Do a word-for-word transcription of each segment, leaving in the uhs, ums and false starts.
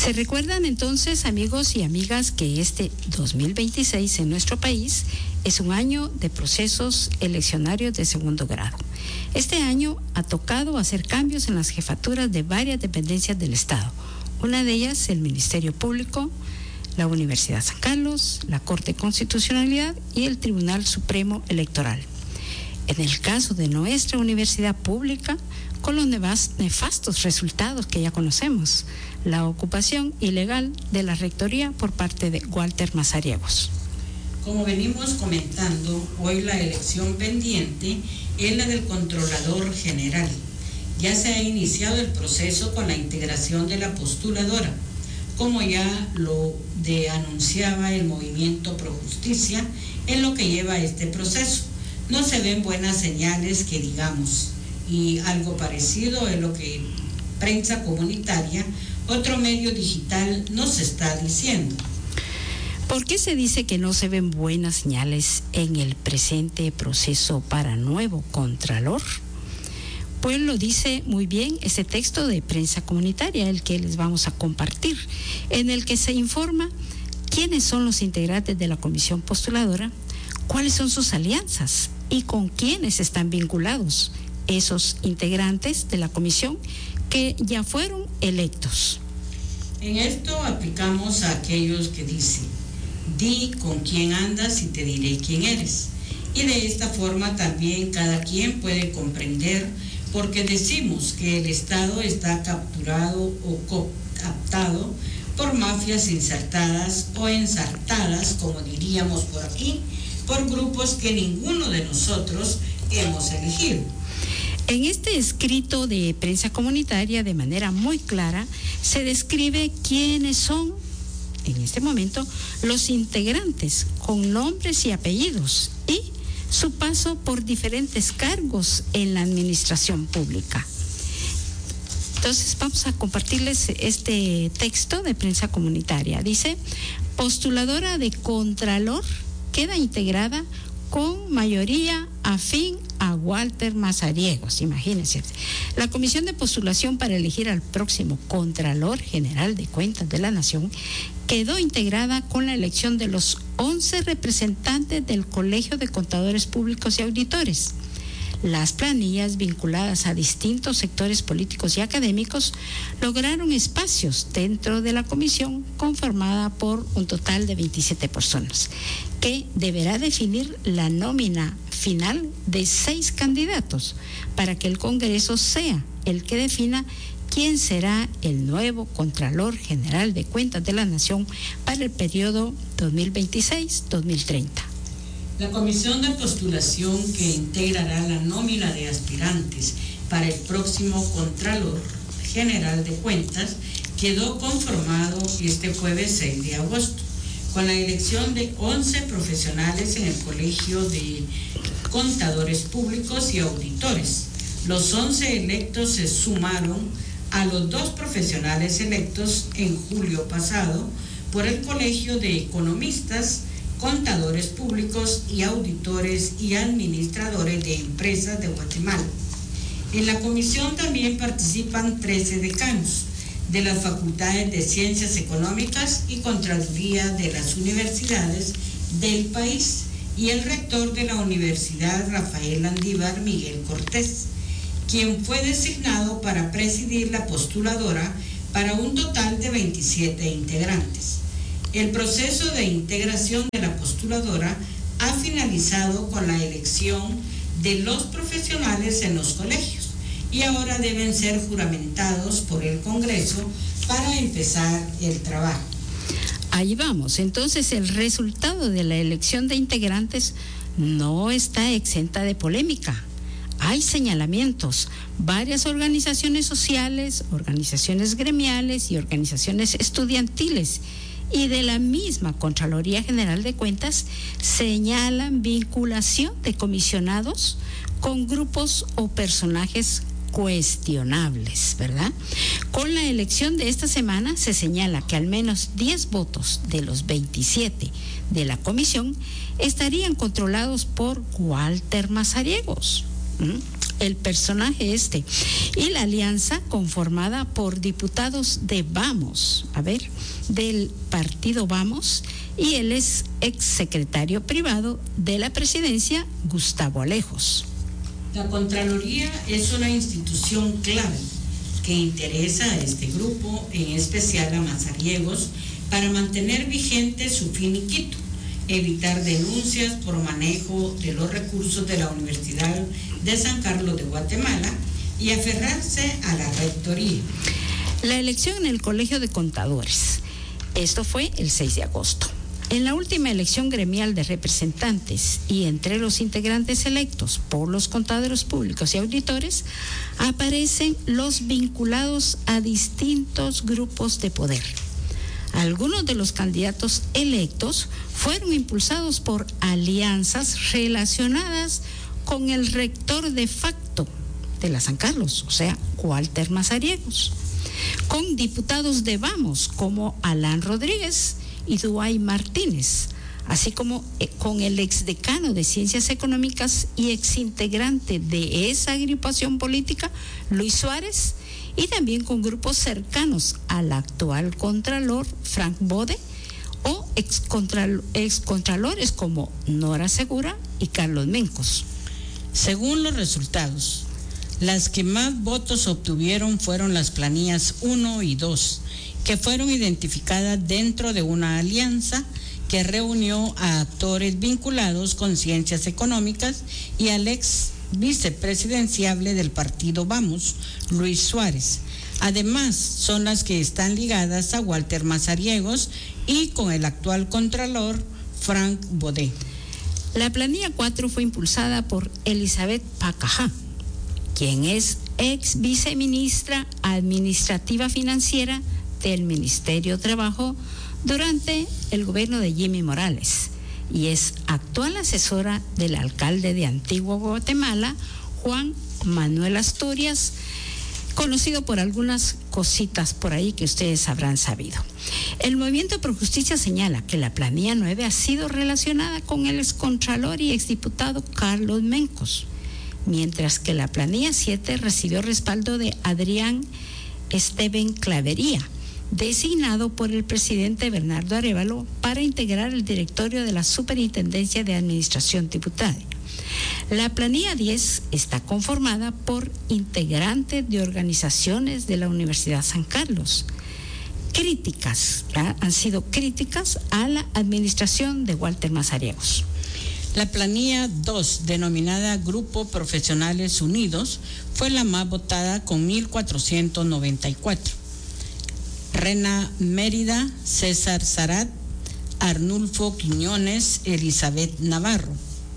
Se recuerdan entonces, amigos y amigas, que este dos mil veintiséis en nuestro país es un año de procesos eleccionarios de segundo grado. Este año ha tocado hacer cambios en las jefaturas de varias dependencias del Estado. Una de ellas, el Ministerio Público, la Universidad San Carlos, la Corte de Constitucionalidad y el Tribunal Supremo Electoral. En el caso de nuestra universidad pública, con los nefastos resultados que ya conocemos, la ocupación ilegal de la rectoría por parte de Walter Mazariegos. Como venimos comentando, hoy la elección pendiente es la del Controlador General. Ya se ha iniciado el proceso con la integración de la postuladora, como ya lo de anunciaba el Movimiento Pro Justicia en lo que lleva este proceso. No se ven buenas señales que digamos, y algo parecido es lo que Prensa Comunitaria, otro medio digital, nos está diciendo. ¿Por qué se dice que no se ven buenas señales en el presente proceso para nuevo Contralor? Pues lo dice muy bien ese texto de Prensa Comunitaria, el que les vamos a compartir, en el que se informa quiénes son los integrantes de la comisión postuladora, cuáles son sus alianzas y con quiénes están vinculados esos integrantes de la comisión que ya fueron electos. En esto aplicamos a aquellos que dicen: di con quién andas y te diré quién eres. Y de esta forma también cada quien puede comprender por qué decimos que el Estado está capturado o cooptado por mafias insertadas o ensartadas, como diríamos por aquí, por grupos que ninguno de nosotros hemos elegido. En este escrito de Prensa Comunitaria, de manera muy clara, se describe quiénes son, en este momento, los integrantes con nombres y apellidos y su paso por diferentes cargos en la administración pública. Entonces vamos a compartirles este texto de Prensa Comunitaria. Dice: postuladora de Contralor queda integrada con mayoría afín a Walter Mazariegos. Imagínense, la comisión de postulación para elegir al próximo Contralor General de Cuentas de la Nación quedó integrada con la elección de los once representantes del Colegio de Contadores Públicos y Auditores. Las planillas vinculadas a distintos sectores políticos y académicos lograron espacios dentro de la comisión, conformada por un total de veintisiete personas, que deberá definir la nómina final de seis candidatos para que el Congreso sea el que defina quién será el nuevo Contralor General de Cuentas de la Nación para el periodo dos mil veintiséis a dos mil treinta. La comisión de postulación que integrará la nómina de aspirantes para el próximo Contralor General de Cuentas quedó conformado este jueves seis de agosto, con la elección de once profesionales en el Colegio de Contadores Públicos y Auditores. Los once electos se sumaron a los dos profesionales electos en julio pasado por el Colegio de Economistas, Contadores Públicos y Auditores y Administradores de Empresas de Guatemala. En la comisión también participan trece decanos de las facultades de Ciencias Económicas y Contraloría de las universidades del país y el rector de la Universidad Rafael Landívar, Miguel Cortés, quien fue designado para presidir la postuladora para un total de veintisiete integrantes. El proceso de integración de la postuladora ha finalizado con la elección de los profesionales en los colegios y ahora deben ser juramentados por el Congreso para empezar el trabajo. Ahí vamos. Entonces, el resultado de la elección de integrantes no está exenta de polémica. Hay señalamientos. Varias organizaciones sociales, organizaciones gremiales y organizaciones estudiantiles y de la misma Contraloría General de Cuentas señalan vinculación de comisionados con grupos o personajes cuestionables, ¿verdad? Con la elección de esta semana se señala que al menos diez votos de los veintisiete de la comisión estarían controlados por Walter Mazariegos. ¿Mm? el personaje este. Y la alianza conformada por diputados de Vamos, a ver, del partido Vamos, y el ex, ex secretario privado de la presidencia, Gustavo Alejos. La Contraloría es una institución clave que interesa a este grupo, en especial a Mazariegos, para mantener vigente su finiquito, evitar denuncias por manejo de los recursos de la Universidad de San Carlos de Guatemala y aferrarse a la rectoría. La elección en el Colegio de Contadores. Esto fue el seis de agosto. En la última elección gremial de representantes y entre los integrantes electos por los contadores públicos y auditores, aparecen los vinculados a distintos grupos de poder. Algunos de los candidatos electos fueron impulsados por alianzas relacionadas con el rector de facto de la San Carlos, o sea, Walter Mazariegos, con diputados de Vamos como Alan Rodríguez y Duay Martínez, así como con el exdecano de Ciencias Económicas y exintegrante de esa agrupación política, Luis Suárez, y también con grupos cercanos al actual contralor Frank Bode o excontralores como Nora Segura y Carlos Mencos. Según los resultados, las que más votos obtuvieron fueron las planillas uno y dos, que fueron identificadas dentro de una alianza que reunió a actores vinculados con ciencias económicas y al ex vicepresidenciable del partido Vamos, Luis Suárez. Además, son las que están ligadas a Walter Mazariegos y con el actual contralor Frank Bodé. La planilla cuatro fue impulsada por Elizabeth Pacajá, quien es ex viceministra administrativa financiera del Ministerio de Trabajo durante el gobierno de Jimmy Morales y es actual asesora del alcalde de Antigua Guatemala, Juan Manuel Asturias, conocido por algunas cositas por ahí que ustedes habrán sabido. El Movimiento Pro Justicia señala que la planilla nueve ha sido relacionada con el excontralor y exdiputado Carlos Mencos, mientras que la planilla siete recibió respaldo de Adrián Esteban Clavería, designado por el presidente Bernardo Arévalo para integrar el directorio de la Superintendencia de Administración Tributaria. La planilla diez está conformada por integrantes de organizaciones de la Universidad San Carlos. Críticas, ¿ya? han sido críticas a la administración de Walter Mazariegos. La planilla dos, denominada Grupo Profesionales Unidos, fue la más votada con mil cuatrocientos noventa y cuatro. Rena Mérida, César Zarat, Arnulfo Quiñones, Elizabeth Navarro.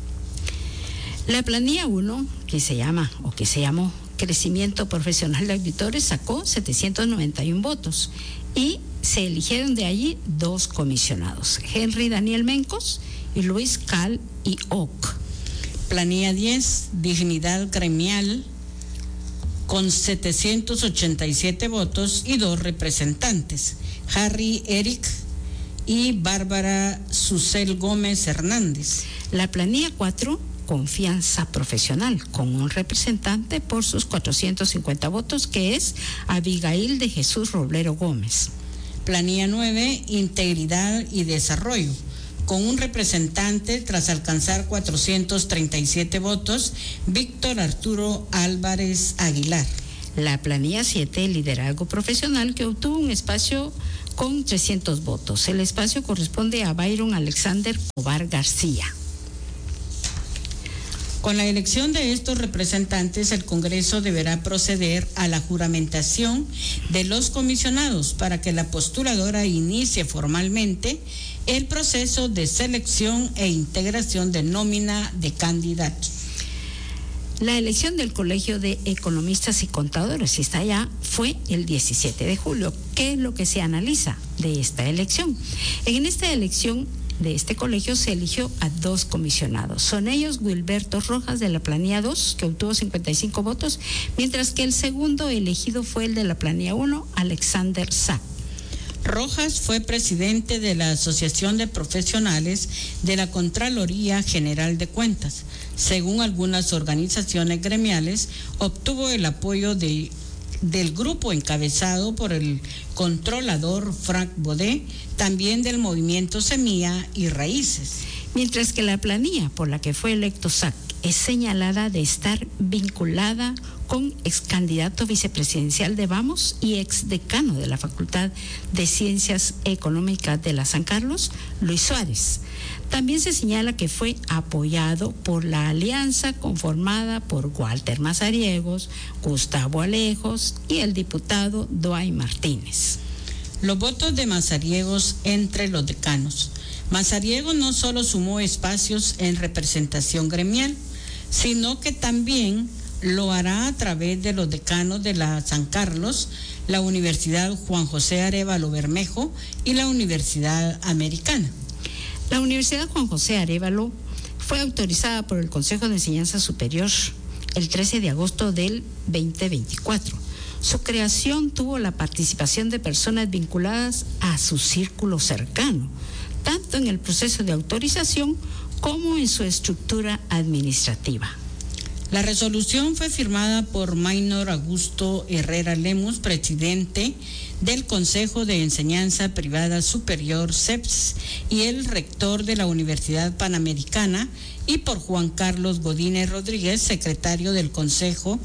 La planilla uno, que se llama o que se llamó Crecimiento Profesional de Auditores, sacó setecientos noventa y uno votos y se eligieron de allí dos comisionados, Henry Daniel Mencos y Luis Cal y Oc. Planilla diez, Dignidad Gremial, con setecientos ochenta y siete votos y dos representantes, Harry Eric y Bárbara Susel Gómez Hernández. La planilla cuatro, Confianza Profesional, con un representante por sus cuatrocientos cincuenta votos, que es Abigail de Jesús Roblero Gómez. Planilla nueve, Integridad y Desarrollo, con un representante tras alcanzar cuatrocientos treinta y siete votos, Víctor Arturo Álvarez Aguilar. La planilla siete, Liderazgo Profesional, que obtuvo un espacio con trescientos votos. El espacio corresponde a Byron Alexander Cobar García. Con la elección de estos representantes, el Congreso deberá proceder a la juramentación de los comisionados para que la postuladora inicie formalmente el proceso de selección e integración de nómina de candidatos. La elección del Colegio de Economistas y Contadores, si está allá, fue el diecisiete de julio. ¿Qué es lo que se analiza de esta elección? En esta elección de este colegio se eligió a dos comisionados. Son ellos Wilberto Rojas de la planilla dos, que obtuvo cincuenta y cinco votos, mientras que el segundo elegido fue el de la planilla uno, Alexander Sack. Rojas fue presidente de la Asociación de Profesionales de la Contraloría General de Cuentas. Según algunas organizaciones gremiales, obtuvo el apoyo de, del grupo encabezado por el controlador Frank Baudet, también del movimiento Semilla y Raíces. Mientras que la planilla por la que fue electo S A C es señalada de estar vinculada con ex candidato vicepresidencial de Vamos y ex decano de la Facultad de Ciencias Económicas de la San Carlos, Luis Suárez. También se señala que fue apoyado por la alianza conformada por Walter Mazariegos, Gustavo Alejos y el diputado Duay Martínez. Los votos de Mazariegos entre los decanos. Mazariegos no solo sumó espacios en representación gremial, sino que también lo hará a través de los decanos de la San Carlos, la Universidad Juan José Arévalo Bermejo y la Universidad Americana. La Universidad Juan José Arévalo fue autorizada por el Consejo de Enseñanza Superior el trece de agosto del veinte veinticuatro. Su creación tuvo la participación de personas vinculadas a su círculo cercano, tanto en el proceso de autorización como en su estructura administrativa. La resolución fue firmada por Maynor Augusto Herrera Lemus, presidente del Consejo de Enseñanza Privada Superior, C E P S, y el rector de la Universidad Panamericana, y por Juan Carlos Godínez Rodríguez, secretario del Consejo.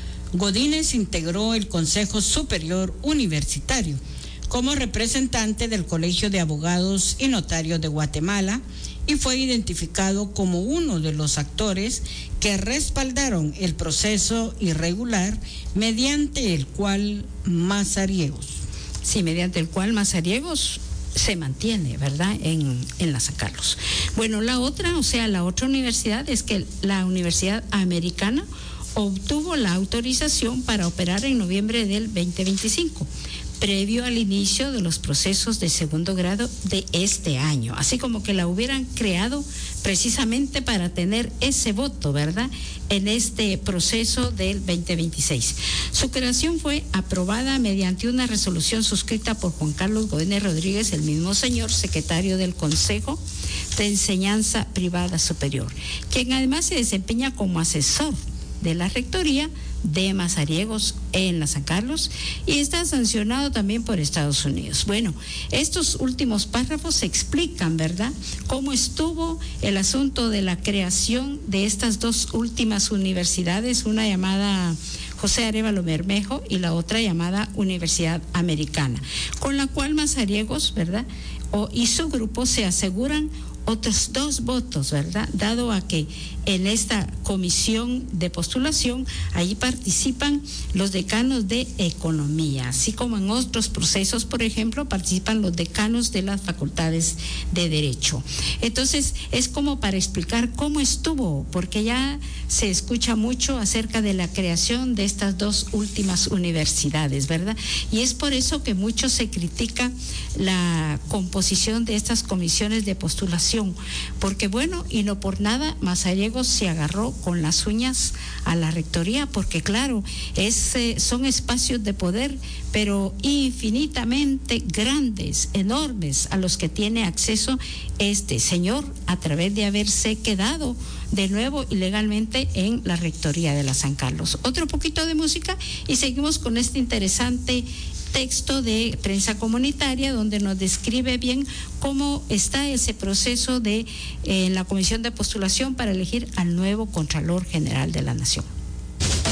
Godínez integró el Consejo Superior Universitario como representante del Colegio de Abogados y Notarios de Guatemala y fue identificado como uno de los actores que respaldaron el proceso irregular mediante el cual Mazariegos. Sí, mediante el cual Mazariegos se mantiene, ¿verdad?, en, en la San Carlos. Bueno, la otra, o sea, la otra universidad es que la Universidad Americana obtuvo la autorización para operar en noviembre del veinte veinticinco, previo al inicio de los procesos de segundo grado de este año, así como que la hubieran creado precisamente para tener ese voto, ¿verdad?, en este proceso del veinte veintiséis. Su creación fue aprobada mediante una resolución suscrita por Juan Carlos Godínez Rodríguez, el mismo señor secretario del Consejo de Enseñanza Privada Superior, quien además se desempeña como asesor de la rectoría de Mazariegos en la San Carlos y está sancionado también por Estados Unidos. Bueno, estos últimos párrafos explican, ¿verdad?, cómo estuvo el asunto de la creación de estas dos últimas universidades, una llamada José Arévalo Bermejo y la otra llamada Universidad Americana, con la cual Mazariegos, ¿verdad?, o, y su grupo se aseguran otros dos votos, ¿verdad?, dado a que en esta comisión de postulación ahí participan los decanos de economía, así como en otros procesos, por ejemplo, participan los decanos de las facultades de derecho. Entonces, es como para explicar cómo estuvo, porque ya se escucha mucho acerca de la creación de estas dos últimas universidades, ¿verdad? Y es por eso que mucho se critica la composición de estas comisiones de postulación, porque bueno, y no por nada Mazariegos se agarró con las uñas a la rectoría, porque claro, es, eh, son espacios de poder, pero infinitamente grandes, enormes, a los que tiene acceso este señor a través de haberse quedado de nuevo ilegalmente en la rectoría de la San Carlos. Otro poquito de música y seguimos con este interesante texto de Prensa Comunitaria donde nos describe bien cómo está ese proceso de eh, la comisión de postulación para elegir al nuevo Contralor General de la Nación.